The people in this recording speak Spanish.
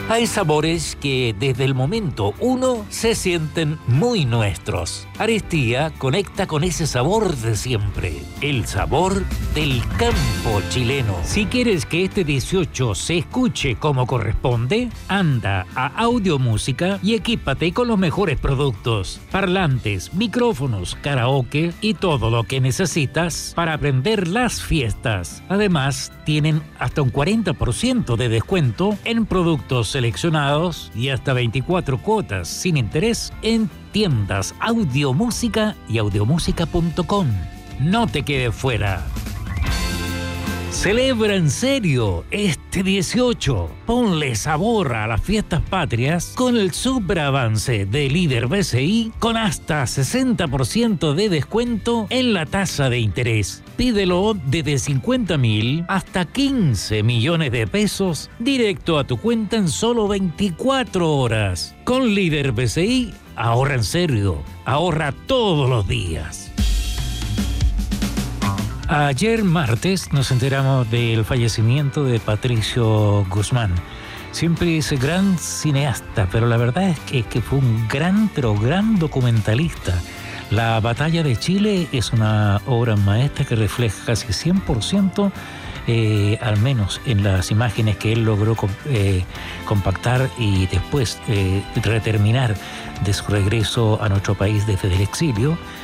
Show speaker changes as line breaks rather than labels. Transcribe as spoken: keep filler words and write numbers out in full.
Hay sabores que desde el momento uno se sienten muy nuestros. Arestía conecta con ese sabor de siempre, el sabor del campo chileno. Si quieres que este dieciocho se escuche como corresponde, anda a Audio Música y equípate con los mejores productos, parlantes, micrófonos, karaoke y todo lo que necesitas para aprender las fiestas. Además, tienen hasta un cuarenta por ciento de descuento en productos seleccionados y hasta veinticuatro cuotas sin interés en tiendas Audio Música y audiomúsica punto com. No te quedes fuera. Celebra en serio este dieciocho. Ponle sabor a las fiestas patrias con el super avance de Líder B C I con hasta sesenta por ciento de descuento en la tasa de interés. Pídelo desde cincuenta mil hasta quince millones de pesos directo a tu cuenta en solo veinticuatro horas. Con Líder B C I, ahorra en serio. Ahorra todos los días. Ayer martes nos enteramos del fallecimiento de Patricio Guzmán. Siempre ese gran cineasta, pero la verdad es que, es que fue un gran, pero gran documentalista. La Batalla de Chile es una obra maestra que refleja casi cien por ciento, eh, al menos en las imágenes que él logró eh, compactar y después eh, reterminar de su regreso a nuestro país desde el exilio.